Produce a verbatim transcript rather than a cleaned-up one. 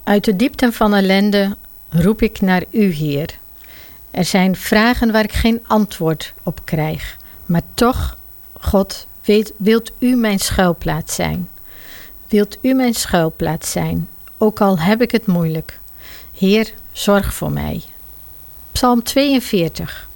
Uit de diepten van ellende roep ik naar u, Heer. Er zijn vragen waar ik geen antwoord op krijg. Maar toch, God, wilt, wilt u mijn schuilplaats zijn. Wilt u mijn schuilplaats zijn, ook al heb ik het moeilijk. Heer, zorg voor mij. Psalm tweeënveertig.